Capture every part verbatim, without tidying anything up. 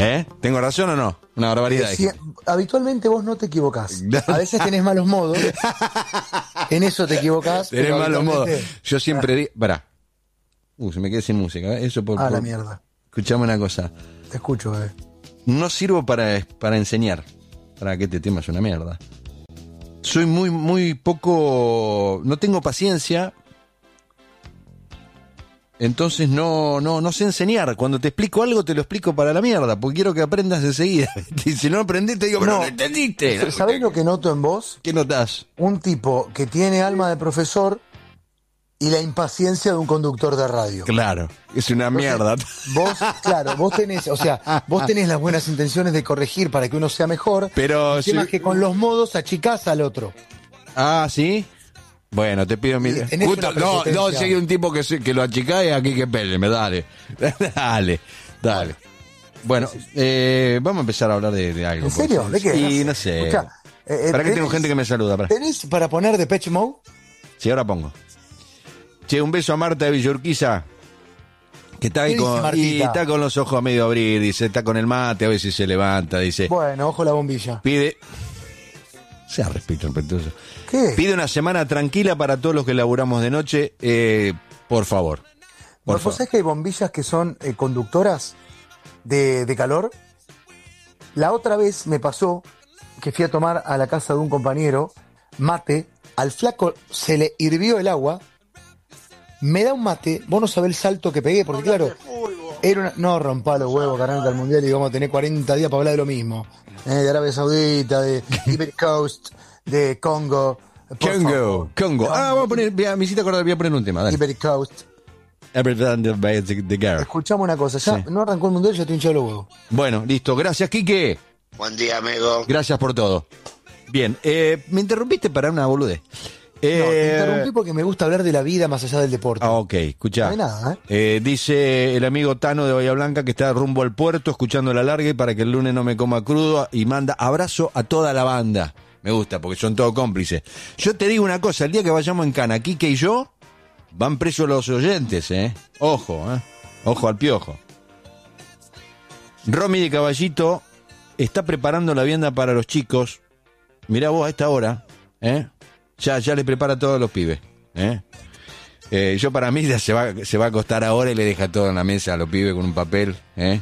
¿Eh? ¿Tengo razón o no? Una barbaridad. Sí, habitualmente vos no te equivocás. A veces tenés malos modos. En eso te equivocás. Tenés pero malos modos. habitualmente- Yo siempre digo... Pará. Uh, se me quedé sin música. ¿eh? Eso por... Ah, por- la mierda. Escuchame una cosa. Te escucho, bebé. No sirvo para, para enseñar. Para que este tema es una mierda. Soy muy, muy poco... No tengo paciencia. Entonces no, no, no sé enseñar. Cuando te explico algo, te lo explico para la mierda. Porque quiero que aprendas enseguida. Y si no aprendés, te digo, pero no, no entendiste. ¿Sabés lo que noto en vos? ¿Qué notás? Un tipo que tiene alma de profesor y la impaciencia de un conductor de radio. Claro, es una mierda. Vos, claro, vos tenés, o sea, vos tenés las buenas intenciones de corregir para que uno sea mejor. Pero el tema si- es que con los modos achicás al otro. Ah, ¿sí? Bueno, te pido mil... Sí, tenés Justo- una no, no, prepotencia. si hay un tipo que, se- que lo achicá y aquí que péleme, dale. Dale, dale. Bueno, eh, vamos a empezar a hablar de, de algo. ¿En serio? por ¿De qué? favor. Sí, No no sé. sé. Escuchá, eh, eh, ¿Para qué tengo tenés- gente que me saluda? Pará. ¿Tenés para poner de Depeche Mode? Sí, ahora pongo. Che, un beso a Marta de Villurquiza, que está ahí ¿Qué dice con, y Martita? está con los ojos a medio abrir, dice, está con el mate, a ver si se levanta, dice, Bueno, ojo la bombilla. pide... Sea respeto, respetuoso. ¿Qué? Pide una semana tranquila para todos los que laburamos de noche, eh, por favor. Por ¿Vos favor. sabés que hay bombillas que son eh, conductoras de, de calor? La otra vez me pasó que fui a tomar a la casa de un compañero mate, al flaco se le hirvió el agua, me da un mate, vos no sabés el salto que pegué, porque claro, era una... No, rompa los huevos, que arranca el mundial y vamos a tener cuarenta días para hablar de lo mismo. Eh, de Arabia Saudita, de Ivory Coast, de Congo. por Congo, favor. Congo. Ah, vamos a poner, voy a- me hiciste acordar, voy a poner un tema, dale. Ivory Coast. Everything by the, the girl. Escuchamos una cosa, ya Sí. no arrancó el mundial, ya te hinchado los huevos. Bueno, listo, gracias, Quique. Buen día, amigo. Gracias por todo. Bien, eh, me interrumpiste para una boludez. Eh, No, te interrumpí porque me gusta hablar de la vida más allá del deporte. Ah, ok, escuchá. No hay nada, ¿eh? Eh, dice el amigo Tano de Bahía Blanca que está rumbo al puerto escuchando la largue para que el lunes no me coma crudo y manda abrazo a toda la banda. Me gusta porque son todos cómplices. Yo te digo una cosa, el día que vayamos en Cana, Quique y yo, van presos los oyentes, ¿eh? Ojo, ¿eh? Ojo al piojo. Romy de Caballito está preparando la vianda para los chicos. Mirá vos a esta hora, ¿eh? Ya, ya le prepara a todos los pibes, ¿eh? Eh, yo para mí ya se va, se va a acostar ahora y le deja todo en la mesa a los pibes con un papel, ¿eh?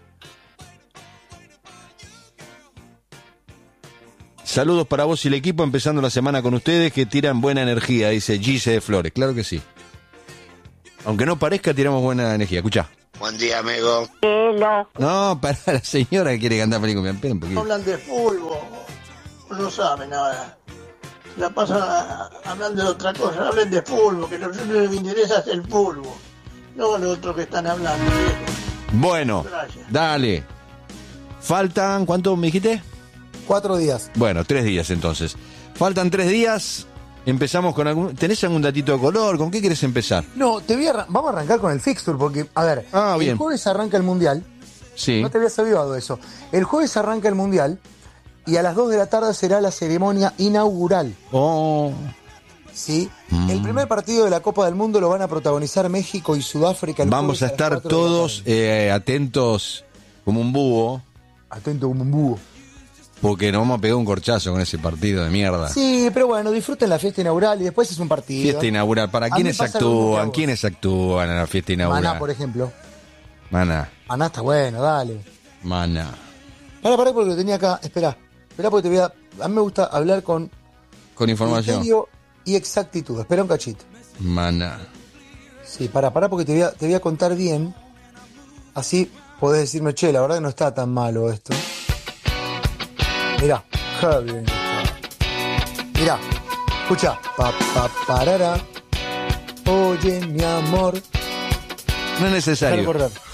Saludos para vos y el equipo, empezando la semana con ustedes que tiran buena energía, dice Gise de Flores. Claro que sí. Aunque no parezca, tiramos buena energía. Escuchá. Buen día, amigo. No, para la señora que quiere cantar feliz cumpleaños. Espera un poquito. Hablan de fútbol, no saben nada. La pasan a- hablando de otra cosa, hablen de fútbol, que lo que les interesa es el fútbol, no lo otro que están hablando. ¿sí? Bueno, Gracias. dale. Faltan, ¿cuánto me dijiste? Cuatro días. Bueno, tres días entonces. Faltan tres días. Empezamos con algún... ¿Tenés algún datito de color? ¿Con qué quieres empezar? No, te voy a arran- vamos a arrancar con el fixture, porque, a ver, Ah, bien. el jueves arranca el mundial. Sí. No te había sabido eso. El jueves arranca el mundial y a las dos de la tarde será la ceremonia inaugural. Oh. ¿Sí? Mm. El primer partido de la Copa del Mundo lo van a protagonizar México y Sudáfrica. el Vamos jueves a las estar cuatro de la todos tarde. eh, atentos como un búho, Atento como un búho. porque nos vamos a pegar un corchazo con ese partido de mierda. Sí, pero bueno, disfruten la fiesta inaugural y después es un partido. Fiesta inaugural. ¿Para A mí quiénes me pasa lo mismo que a actúan? vos. ¿Quiénes actúan en la fiesta inaugural? Maná, por ejemplo. Maná. Maná está bueno, dale. Maná. Pará, pará, porque lo tenía acá. Espera. Espera, porque te voy a... A mí me gusta hablar con Con información. criterio y exactitud. Espera un cachito. Maná. Sí, pará, pará, porque te voy a, te voy a contar bien. Así podés decirme, che, la verdad que no está tan malo esto. Mirá. Qué bien está. Mirá. Escucha. Pa, pa, parara. Oye, mi amor. No es Déjame necesario. recordar.